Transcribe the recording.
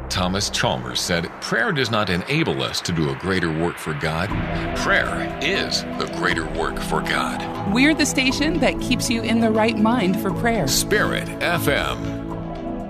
Thomas Chalmers said, "Prayer does not enable us to do a greater work for God. Prayer is the greater work for God." We're the station that keeps you in the right mind for prayer. Spirit FM.